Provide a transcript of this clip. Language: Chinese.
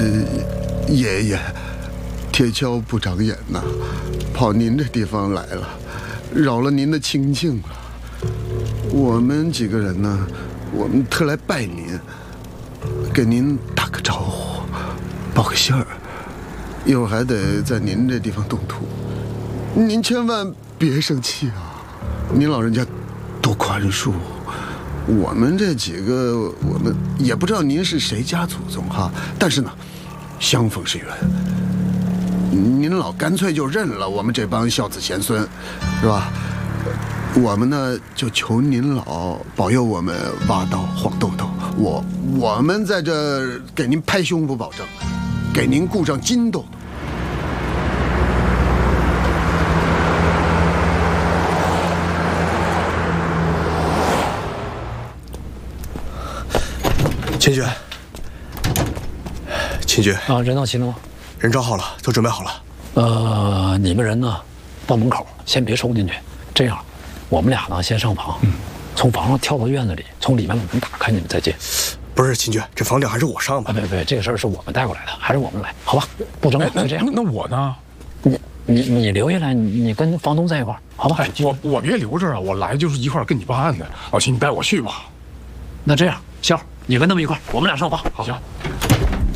爷爷，铁锹不长眼呐，跑您这地方来了，扰了您的清静了。我们几个人呢，我们特来拜您，给您打个招呼，报个信儿。一会儿还得在您这地方动土，您千万别生气啊！您老人家多宽恕。我们这几个，我们也不知道您是谁家祖宗哈，但是呢，相逢是缘。您老干脆就认了我们这帮孝子贤孙，是吧？我们呢就求您老保佑我们挖到黄豆豆，我们在这给您拍胸脯保证，给您雇上金豆豆。 秦局啊，人到齐了吗？ 人招好了，都准备好了。 你们人呢，到门口先别冲进去，这样，我们俩呢先上房，从房上跳到院子里，从里面把门打开，你们再进。 不是秦局，这房顶还是我上吧？ 别，这个事儿是我们带过来的，还是我们来，好吧？不争了，就这样。 那我呢？ 你留下来，你跟房东在一块儿，好吧？ 哎，我别留着啊，我来就是一块儿跟你办案的。老秦，你带我去吧。 那这样，笑，你跟他们一块儿，我们俩上房。 好，行。